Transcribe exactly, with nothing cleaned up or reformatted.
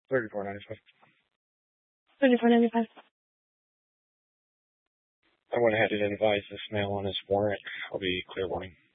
thirty-four ninety-five. thirty-four ninety-five. I went ahead and advised this male on his warrant. I'll be clear warning.